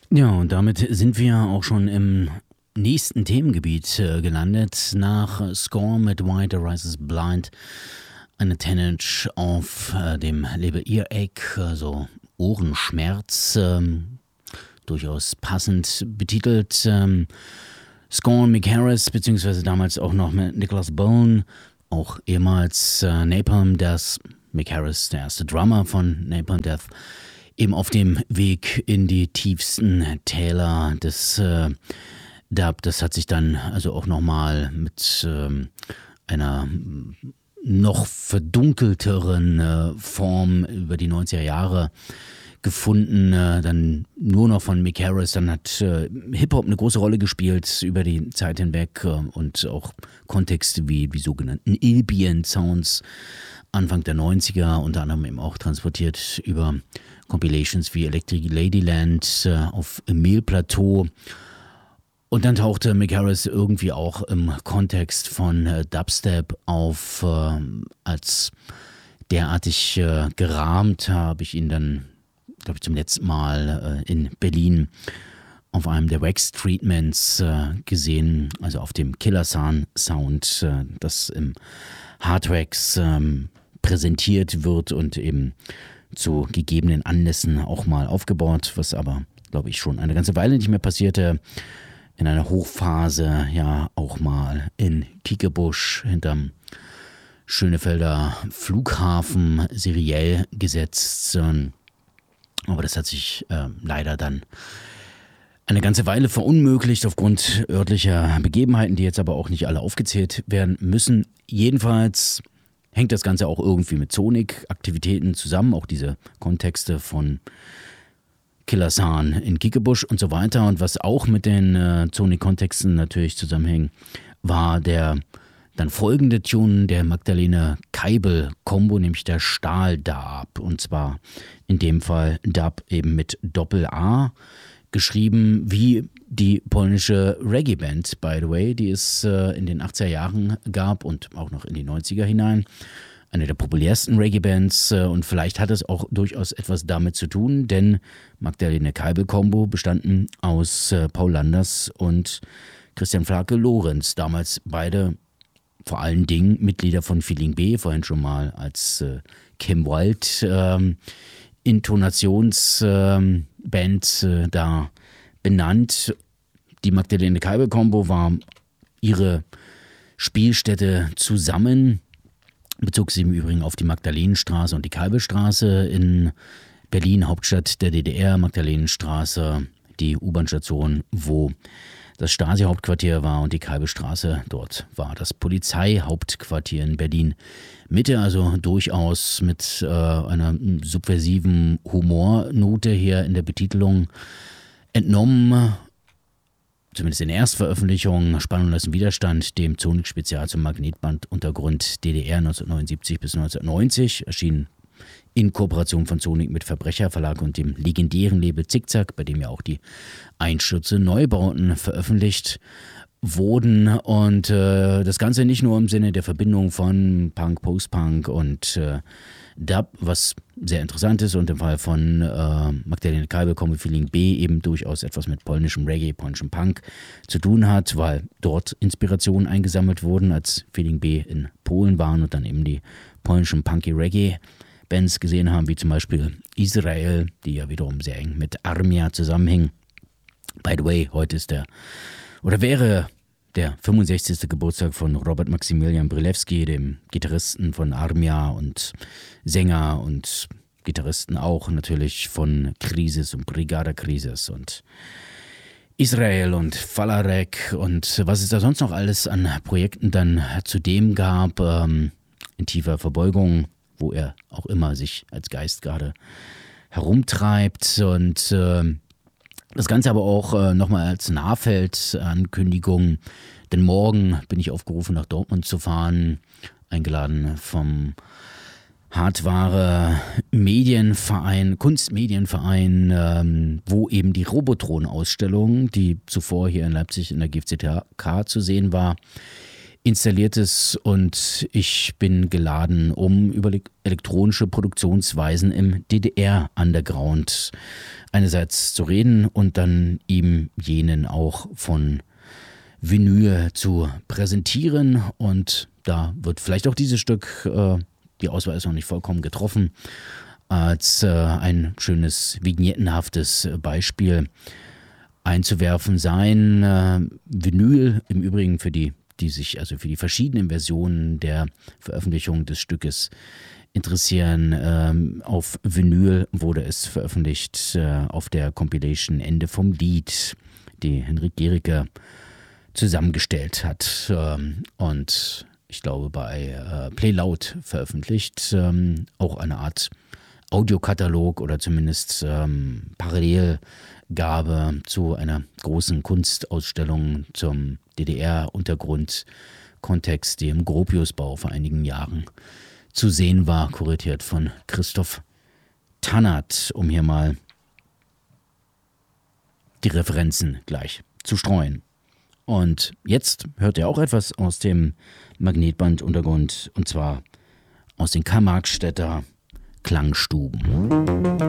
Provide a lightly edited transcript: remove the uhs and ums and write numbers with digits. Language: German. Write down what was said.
Ja, und damit sind wir auch schon im nächsten Themengebiet gelandet. Nach Score mit White Rises Blind, eine 10-Inch auf dem Label Earache, also Ohrenschmerz, durchaus passend betitelt. Score Mick Harris, beziehungsweise damals auch noch mit Nicholas Bone, auch ehemals Napalm Death. Mick Harris, der erste Drummer von Napalm Death, eben auf dem Weg in die tiefsten Täler des Dub. Das hat sich dann also auch nochmal mit einer noch verdunkelteren Form über die 90er Jahre gefunden, dann nur noch von Mick Harris. Dann hat Hip-Hop eine große Rolle gespielt über die Zeit hinweg und auch Kontexte wie die sogenannten Ambient Sounds Anfang der 90er, unter anderem eben auch transportiert über Compilations wie Electric Ladyland auf Emil Plateau. Und dann tauchte Mick Harris irgendwie auch im Kontext von Dubstep auf. Als derartig gerahmt habe ich ihn dann, glaube ich, zum letzten Mal in Berlin auf einem der Wax Treatments gesehen, also auf dem Killer Sound, das im Hardwax präsentiert wird und eben zu gegebenen Anlässen auch mal aufgebaut, was aber, glaube ich, schon eine ganze Weile nicht mehr passierte. In einer Hochphase ja auch mal in Kiekebusch hinterm Schönefelder Flughafen seriell gesetzt. Aber das hat sich leider dann eine ganze Weile verunmöglicht aufgrund örtlicher Begebenheiten, die jetzt aber auch nicht alle aufgezählt werden müssen. Jedenfalls hängt das Ganze auch irgendwie mit Sonic-Aktivitäten zusammen, auch diese Kontexte von Killer San in Kiekebusch und so weiter. Und was auch mit den Sonic-Kontexten natürlich zusammenhängt, war der dann folgende Tune der Magdalene Keibel-Kombo, nämlich der Stahl-Dub. Und zwar in dem Fall Dub eben mit Doppel-A, geschrieben wie die polnische Reggae-Band, by the way, die es in den 80er Jahren gab und auch noch in die 90er hinein. Eine der populärsten Reggae-Bands und vielleicht hat es auch durchaus etwas damit zu tun, denn Magdalene Keibel-Kombo bestanden aus Paul Landers und Christian Flake-Lorenz, damals beide vor allen Dingen Mitglieder von Feeling B, vorhin schon mal als Kim Wilde Intonationsband da benannt. Die Magdalene Keibel-Kombo war ihre Spielstätte zusammen, bezog sich im Übrigen auf die Magdalenenstraße und die Keibelstraße in Berlin, Hauptstadt der DDR. Magdalenenstraße, die U-Bahn-Station, wo das Stasi-Hauptquartier war, und die Keibelstraße, dort war das Polizeihauptquartier in Berlin Mitte, also durchaus mit einer subversiven Humornote hier in der Betitelung entnommen, zumindest in der Erstveröffentlichung, Spannung lassen Widerstand, dem Sonic-Spezial zum Magnetbanduntergrund DDR 1979 bis 1990, erschien in Kooperation von Sonic mit Verbrecherverlag und dem legendären Label Zickzack, bei dem ja auch die Einstürze Neubauten veröffentlicht wurden. Und das Ganze nicht nur im Sinne der Verbindung von Punk, Post-Punk und Dub, was sehr interessant ist, und im Fall von Magdalene Keibel-Kombo Feeling B eben durchaus etwas mit polnischem Reggae, polnischem Punk zu tun hat, weil dort Inspirationen eingesammelt wurden, als Feeling B in Polen waren und dann eben die polnischen Punky Reggae Bands gesehen haben, wie zum Beispiel Israel, die ja wiederum sehr eng mit Armia zusammenhängen. By the way, heute ist wäre der 65. Geburtstag von Robert Maximilian Brylewski, dem Gitarristen von Armia und Sänger und Gitarristen auch natürlich von Krisis und Brigada Krisis und Israel und Falarek und was es da sonst noch alles an Projekten dann zudem gab, in tiefer Verbeugung, wo er auch immer sich als Geist gerade herumtreibt. Und das Ganze aber auch nochmal als Nahfeldankündigung, denn morgen bin ich aufgerufen, nach Dortmund zu fahren, eingeladen vom Hardware Medienverein, Kunstmedienverein, wo eben die Robotron-Ausstellung, die zuvor hier in Leipzig in der GFZK zu sehen war, installiert ist, und ich bin geladen, um über elektronische Produktionsweisen im DDR-Underground einerseits zu reden und dann ihm jenen auch von Vinyl zu präsentieren. Und da wird vielleicht auch dieses Stück, die Auswahl ist noch nicht vollkommen getroffen, als ein schönes vignettenhaftes Beispiel einzuwerfen sein. Vinyl im Übrigen für die sich also für die verschiedenen Versionen der Veröffentlichung des Stückes interessieren. Auf Vinyl wurde es veröffentlicht auf der Compilation Ende vom Lied, die Henrik Gericke zusammengestellt hat und ich glaube bei Play Loud veröffentlicht. Auch eine Art Audiokatalog oder zumindest Parallelgabe zu einer großen Kunstausstellung zum DDR-Untergrundkontext, die im Gropiusbau vor einigen Jahren zu sehen war, kuratiert von Christoph Tannert, um hier mal die Referenzen gleich zu streuen. Und jetzt hört ihr auch etwas aus dem Magnetband-Untergrund, und zwar aus den Karl-Marx-Städter Klangstuben.